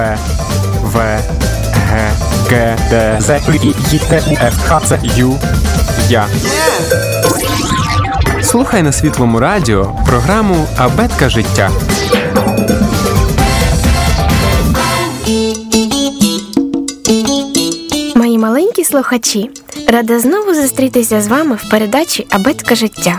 В, Г, Г, Д, З, І, Т, У, Ф, Х, Ц, Ю, Я. Слухай на Світлому радіо програму «Абетка життя». Мої маленькі слухачі, рада знову зустрітися з вами в передачі «Абетка життя».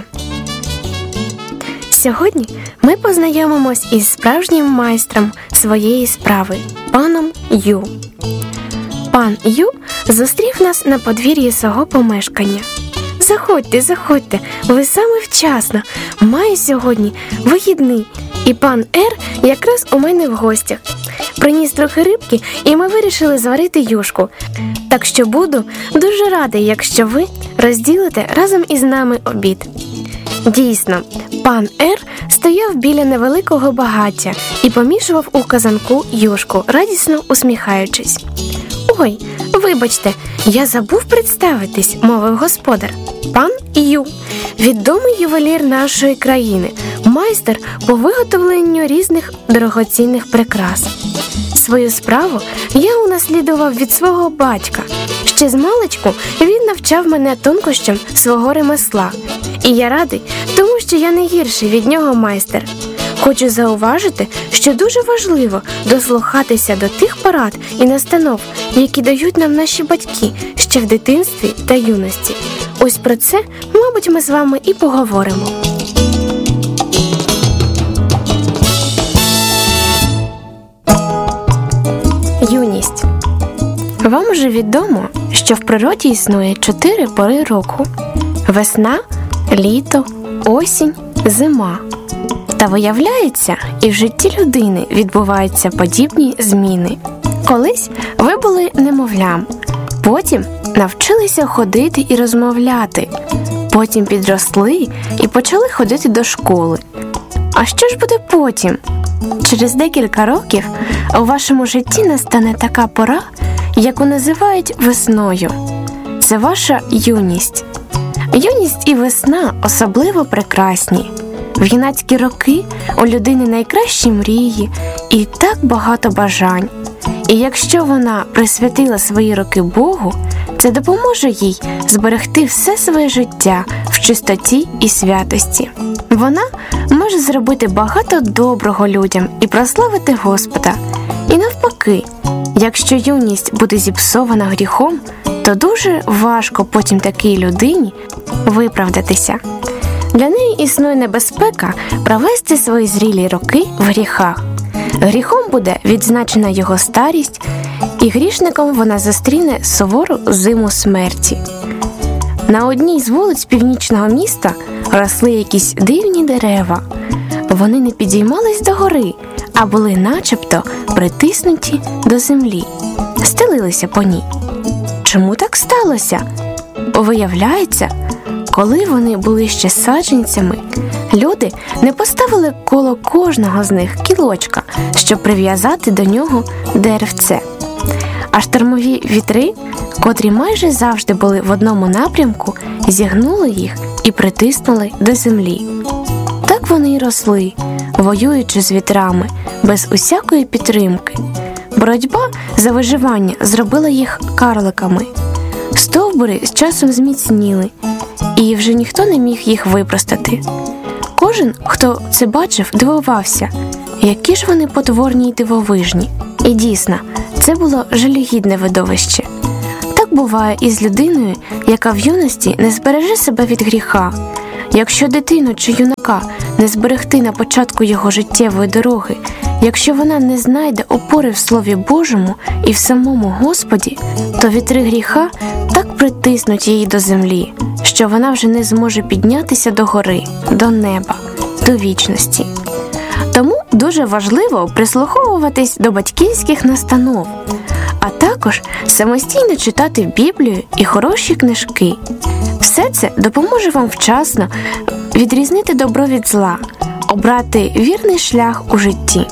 Сьогодні ми познайомимось із справжнім майстром своєї справи – паном Ю. Пан Ю зустрів нас на подвір'ї свого помешкання. Заходьте, ви саме вчасно. Маю сьогодні вихідний, і пан Р якраз у мене в гостях. Приніс трохи рибки, і ми вирішили зварити юшку. Так що буду дуже радий, якщо ви розділите разом із нами обід. Дійсно, пан Р стояв біля невеликого багаття і помішував у казанку юшку, радісно усміхаючись. «Ой, вибачте, я забув представитись», – мовив господар. «Пан Ю, відомий ювелір нашої країни, майстер по виготовленню різних дорогоцінних прикрас. Свою справу я унаслідував від свого батька. Ще змалечку він навчав мене тонкощам свого ремесла. І я радий, тому що я не гірший від нього майстер. Хочу зауважити, що дуже важливо дослухатися до тих порад і настанов, які дають нам наші батьки ще в дитинстві та юності. Ось про це, мабуть, ми з вами і поговоримо». Юність. Вам вже відомо, що в природі існує 4 пори року – весна, літо, осінь, зима. Та виявляється, і в житті людини відбуваються подібні зміни. Колись ви були немовлям, потім навчилися ходити і розмовляти, потім підросли і почали ходити до школи. А що ж буде потім? Через декілька років у вашому житті настане така пора, яку називають весною. Це ваша юність. Юність і весна особливо прекрасні. В юнацькі роки у людини найкращі мрії і так багато бажань. І якщо вона присвятила свої роки Богу, це допоможе їй зберегти все своє життя в чистоті і святості. Вона може зробити багато доброго людям і прославити Господа. І навпаки, якщо юність буде зіпсована гріхом, то дуже важко потім такій людині виправдатися. Для неї існує небезпека провести свої зрілі роки в гріхах. Гріхом буде відзначена його старість, і грішником вона зустріне сувору зиму смерті. На одній з вулиць північного міста росли якісь дивні дерева. Вони не підіймались до гори, а були начебто притиснуті до землі, стелилися по ній. Чому так сталося? Виявляється, коли вони були ще саджанцями, люди не поставили коло кожного з них кілочка, щоб прив'язати до нього деревце. А штормові вітри, котрі майже завжди були в одному напрямку, зігнули їх і притиснули до землі. Так вони й росли, воюючи з вітрами, без усякої підтримки. Боротьба за виживання зробила їх карликами. Стовбури з часом зміцніли, і вже ніхто не міг їх випростати. Кожен, хто це бачив, дивувався, які ж вони потворні й дивовижні. І дійсно, це було жалюгідне видовище. Так буває і з людиною, яка в юності не збереже себе від гріха. Якщо дитину чи юнака не зберегти на початку його життєвої дороги, якщо вона не знайде опори в Слові Божому і в самому Господі, то вітри гріха так притиснуть її до землі, що вона вже не зможе піднятися до гори, до неба, до вічності. Тому дуже важливо прислуховуватись до батьківських настанов, а також самостійно читати Біблію і хороші книжки. Все це допоможе вам вчасно відрізнити добро від зла, обрати вірний шлях у житті.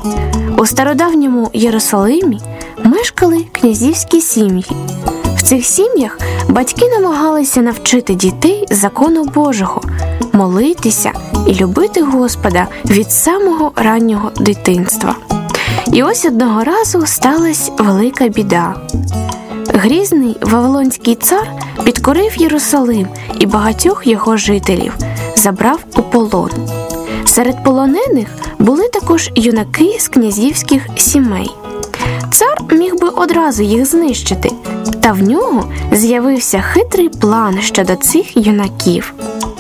У стародавньому Єрусалимі мешкали князівські сім'ї. В цих сім'ях батьки намагалися навчити дітей закону Божого, молитися і любити Господа від самого раннього дитинства. І ось одного разу сталася велика біда. Грізний вавилонський цар підкорив Єрусалим і багатьох його жителів забрав у полон. Серед полонених були також юнаки з князівських сімей. Цар міг би одразу їх знищити, та в нього з'явився хитрий план щодо цих юнаків.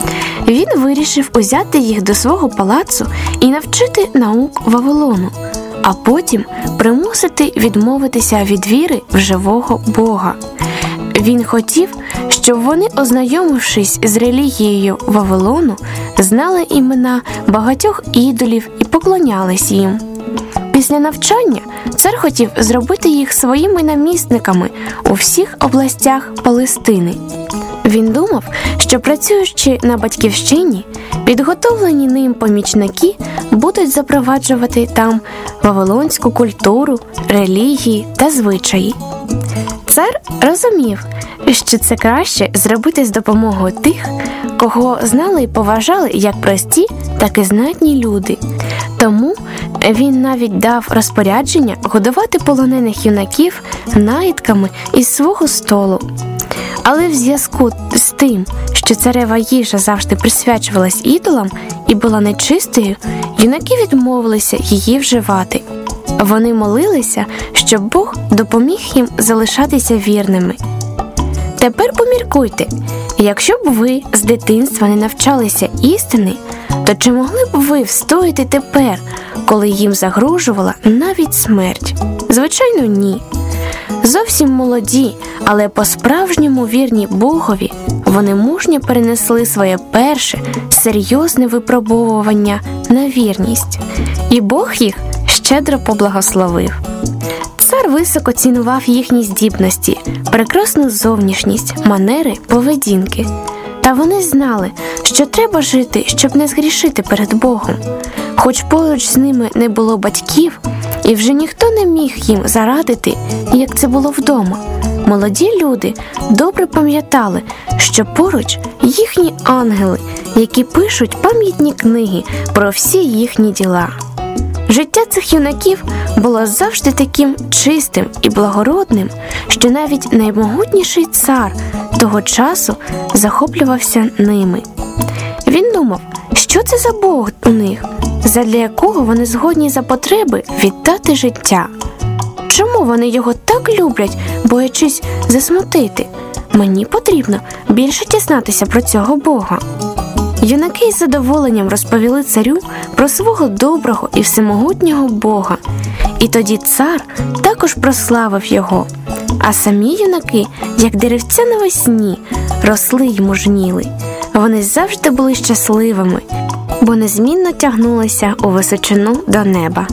Він вирішив узяти їх до свого палацу і навчити наук Вавилону, а потім примусити відмовитися від віри в живого Бога. Він хотів, щоб вони, ознайомившись з релігією Вавилону, знали імена багатьох ідолів і поклонялись їм. Після навчання цар хотів зробити їх своїми намісниками у всіх областях Палестини. Він думав, що працюючи на батьківщині, підготовлені ним помічники будуть запроваджувати там вавилонську культуру, релігії та звичаї. Цар розумів, що це краще зробити з допомогою тих, кого знали і поважали як прості, так і знатні люди. Тому він навіть дав розпорядження годувати полонених юнаків наїдками із свого столу. Але в зв'язку з тим, що царева їжа завжди присвячувалась ідолам і була нечистою, юнаки відмовилися її вживати. Вони молилися, щоб Бог допоміг їм залишатися вірними. Тепер поміркуйте, якщо б ви з дитинства не навчалися істини, то чи могли б ви встояти тепер, коли їм загрожувала навіть смерть? Звичайно, ні. Зовсім молоді, але по-справжньому вірні Богові, вони мужньо перенесли своє перше серйозне випробовування на вірність. І Бог їх щедро поблагословив. Цар високо цінував їхні здібності, прекрасну зовнішність, манери, поведінки. Та вони знали, що треба жити, щоб не згрішити перед Богом. Хоч поруч з ними не було батьків, і вже ніхто не міг їм зарадити, як це було вдома. Молоді люди добре пам'ятали, що поруч їхні ангели, які пишуть пам'ятні книги про всі їхні діла. Життя цих юнаків було завжди таким чистим і благородним, що навіть наймогутніший цар того часу захоплювався ними. Він думав, що це за Бог у них, задля якого вони згодні за потреби віддати життя. Чому вони його так люблять, боячись засмутити? Мені потрібно більше дізнатися про цього Бога. Юнаки із задоволенням розповіли царю про свого доброго і всемогутнього Бога. І тоді цар також прославив його. А самі юнаки, як деревця навесні, росли й мужніли. Вони завжди були щасливими, бо незмінно тягнулися у височину до неба.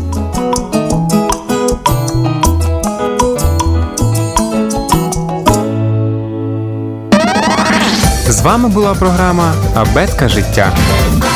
З вами була програма «Абетка життя».